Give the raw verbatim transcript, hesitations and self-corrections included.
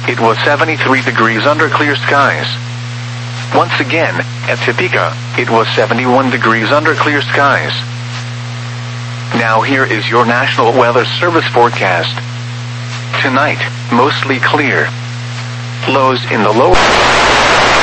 it was seventy-three degrees under clear skies. Once again, at Topeka, it was seventy-one degrees under clear skies. Now here is your National Weather Service forecast. Tonight, mostly clear. Lows in the lower...